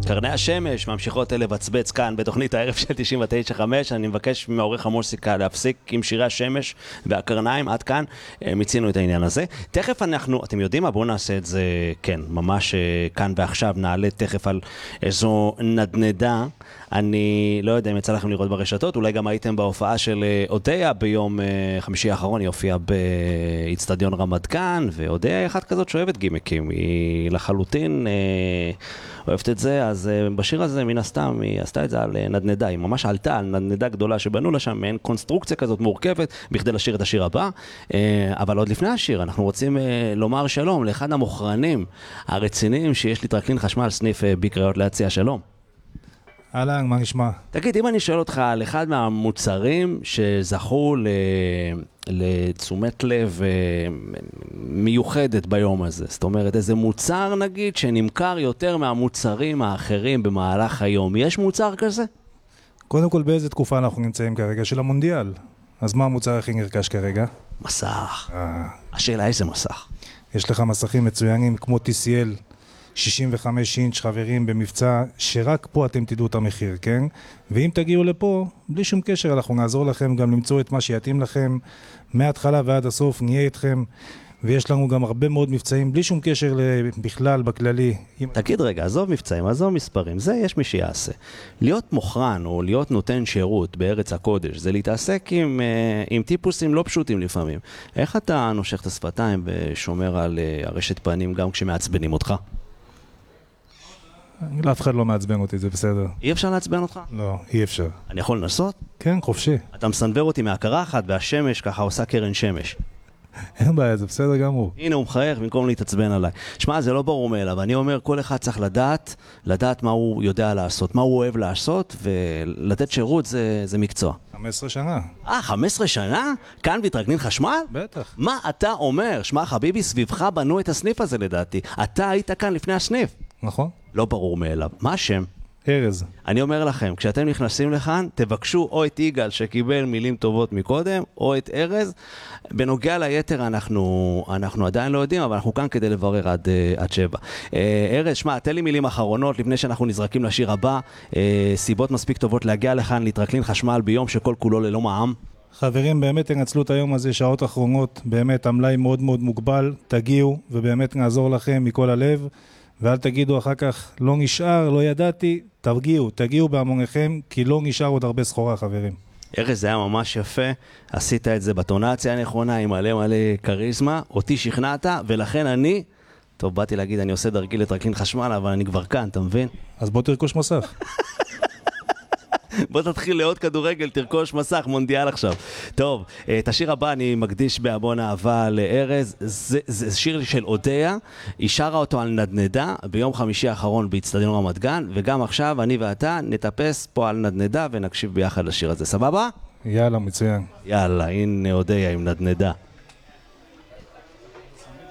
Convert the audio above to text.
קרני השמש ממשיכות לבצבץ כאן בתוכנית הערב של 99.5. אני מבקש מעורך המוסיקה להפסיק עם שירי השמש והקרניים. עד כאן מיצינו את העניין הזה. תכף אנחנו, אתם יודעים מה? בואו נעשה את זה, כן, ממש כאן ועכשיו. נעלה תכף על איזו נדנדה. אני לא יודע אם יצא לכם לראות ברשתות, אולי גם הייתם בהופעה של אודיה ביום חמישי האחרון. היא הופיעה באצטדיון רמת גן, ואודיה היא אחת כזאת שאוהבת גימיקים. היא לחלוטין אוהבת את זה, אז בשיר הזה מן הסתם היא עשתה את זה על נדנדה, היא ממש עלתה על נדנדה גדולה שבנו לה שם, מעין קונסטרוקציה כזאת מורכבת בכדי לשיר את השיר הבא. אבל עוד לפני השיר אנחנו רוצים לומר שלום לאחד המוכרנים הרציניים שיש לטרקלין חשמל סניף בקריות להציע. שלום. אהלן, מה נשמע? תגיד, אם אני שואל אותך על אחד מהמוצרים שזכו לתשומת לב מיוחדת ביום הזה, זאת אומרת, איזה מוצר נגיד שנמכר יותר מהמוצרים האחרים במהלך היום, יש מוצר כזה? קודם כל, באיזה תקופה אנחנו נמצאים כרגע? של המונדיאל. אז מה המוצר הכי נרכש כרגע? מסך. השאלה איזה מסך? יש לך מסכים מצוינים כמו TCL 65 אינץ' חברים במבצע, שרק פה אתם תדעו את המחיר, כן? ואם תגיעו לפה, בלי שום קשר, אנחנו נעזור לכם גם למצוא את מה שיתאים לכם, מההתחלה ועד הסוף נהיה איתכם, ויש לנו גם הרבה מאוד מבצעים, בלי שום קשר בכלל, בכללי. תגיד רגע, עזוב מבצעים, עזוב מספרים, זה יש מי שיעשה. להיות מוכרן או להיות נותן שירות בארץ הקודש, זה להתעסק עם טיפוסים לא פשוטים לפעמים. איך אתה נושך את השפתיים ושומר על הרשת פנים גם כשמעצבנים אותך? לאף אחד לא מעצבן אותי, זה בסדר. אי אפשר לעצבן אותך? לא, אי אפשר. אני יכול לנסות? כן, חופשי. אתה מסנבר אותי מהקרה אחת והשמש ככה עושה קרן שמש. אין בעיה, זה בסדר גמור. הנה הוא מחייך במקום להתעצבן עליי. שמע, זה לא ברור מאליו, אני אומר, כל אחד צריך לדעת מה הוא יודע לעשות, מה הוא אוהב לעשות, ולתת שירות זה מקצוע. 15 שנה. 15 שנה? כאן בתרקלין חשמל? בטח. מה אתה אומר? שמע, חביבי, סביבך בנו את הסניף הזה לדעתי. אתה היית כאן לפני הסניף. נכון. לא ברור מאליו. מה השם? ארז. אני אומר לכם, כשאתם נכנסים לכאן, תבקשו או את יגאל שקיבל מילים טובות מקודם, או את ארז. בנוגע ליתר אנחנו עדיין לא יודעים, אבל אנחנו כאן כדי לברר עד 7. ארז, שמע, תן לי מילים אחרונות לפני שאנחנו נזרקים לשיר הבא. סיבות מספיק טובות להגיע לכאן, להתרקלין חשמל ביום שכל כולו ללא מע"מ. חברים, באמת תנצלו את היום הזה, שעות אחרונות, באמת המלאי מאוד מאוד מוגבל, תגיעו ובאמת נעזור לכם מכל הלב. ואל תגידו אחר כך, לא נשאר, לא ידעתי, תגיעו בהמוניכם, כי לא נשאר עוד הרבה סחורה, חברים. ארז, זה היה ממש יפה, עשית את זה בטונציה הנכונה, עם מלא קריזמה, אותי שכנעת, ולכן טוב, באתי להגיד, אני עושה דרכי לטרקלין חשמל, אבל אני כבר כאן, אתה מבין? אז בוא תרכוש מסך. בוא תתחיל לעוד כדורגל, תרכוש מסך, מונדיאל עכשיו. טוב, את השיר הבא אני מקדיש בהמון אהבה לארז. זה שיר של אודיה, היא שרה אותו על נדנדה ביום חמישי האחרון באצטדיון רמת גן, וגם עכשיו אני ואתה נטפס פה על נדנדה ונקשיב ביחד לשיר הזה. סבבה? יאללה, מצוין. יאללה, הנה אודיה עם נדנדה.